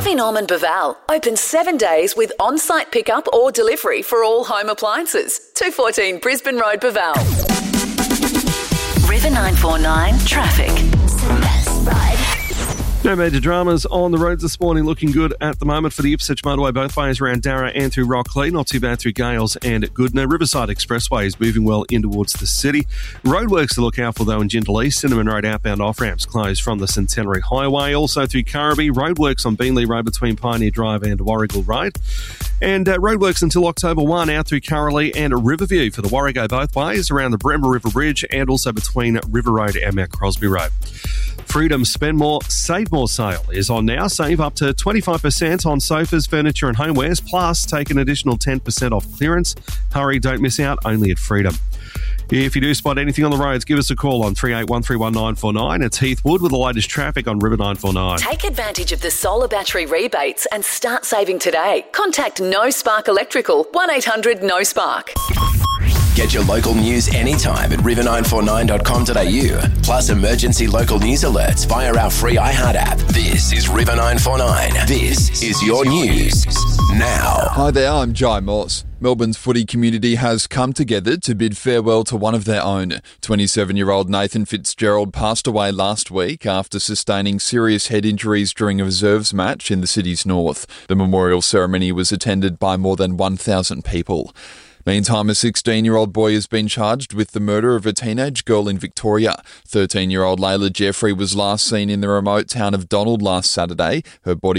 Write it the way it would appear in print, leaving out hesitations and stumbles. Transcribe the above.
Harvey Norman Baval, open 7 days with on-site pickup or delivery for all home appliances. 214 Brisbane Road, Baval. River 949 traffic. No major dramas on the roads this morning, looking good at the moment for the Ipswich motorway both ways around Darra and through Rocklea. Not too bad through Gales and Goodna. Riverside Expressway is moving well in towards the city. Roadworks to look out for though in Gentle East. Cinnamon Road outbound off-ramps closed from the Centenary Highway. Also through Currabee, roadworks on Beanley Road between Pioneer Drive and Warrigal Road. And roadworks until October 1 out through Curraleigh and Riverview for the Warrego both ways around the Bremer River Bridge and also between River Road and Mount Crosby Road. Freedom Spend More, Save More sale is on now. Save up to 25% on sofas, furniture and homewares, plus take an additional 10% off clearance. Hurry, don't miss out, only at Freedom. If you do spot anything on the roads, give us a call on 38131949. It's Heath Wood with the latest traffic on River 949. Take advantage of the solar battery rebates and start saving today. Contact No Spark Electrical, 1800-NO-SPARK. Get your local news anytime at river949.com.au. Plus emergency local news alerts via our free iHeart app. This is River 949. This is your news now. Hi there, I'm Jai Morse. Melbourne's footy community has come together to bid farewell to one of their own. 27-year-old Nathan Fitzgerald passed away last week after sustaining serious head injuries during a reserves match in the city's north. The memorial ceremony was attended by more than 1,000 people. Meantime, a 16-year-old boy has been charged with the murder of a teenage girl in Victoria. 13-year-old Layla Jeffrey was last seen in the remote town of Donald last Saturday. Her body